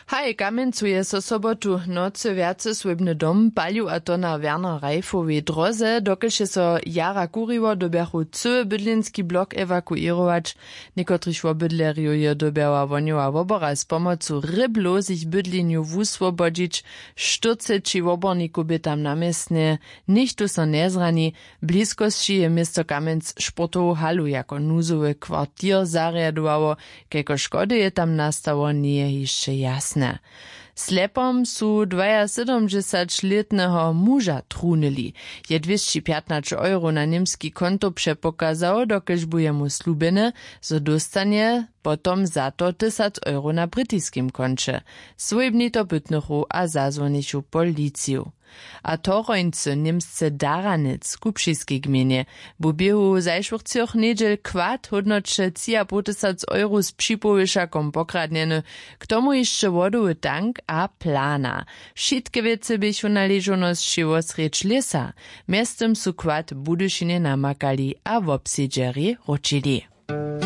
Haj, kamencuje so sobotu nocy wjace swojbny dom palił a to na Werner Reifowej droze, dokelše so jara kuriło dobiachu cały bydlinski blok ewakuirować. Niekotrych wobydlerju je dobiała woniowa wobora z pomocą ryblu z ich bydliniu wuswobodzić, sztuceči woborniku by tam namiestnie, nichtu so nezrani, bliskości je miasto Kamenc sportovú halu jako nuzowy kwartier zariadowało, kejko szkody je tam nastało, nie je jeszcze jasne. Slepom su 72-letnego muža trunili. Je 215 euro na niemski konto przepokazał, dokelž buje mu slubene, so dostanie potom za to 1000 euro na brytyjskim koncie. Swojbni to bytnychu a zazwonichu policiju. A to rońcy niemsce Daranic, kupšiskiej gminie, bu biehu zajszłych niedziel kwad hodnocze 3,5 euro z przypowieszakom pokradnieny, k tomu jeszcze wodowy tank a plana. Wszystkie wiece bychu należoności wosrecz lesa, miastem su kwad Budyšinie namakali a w obsiedżeri ročili.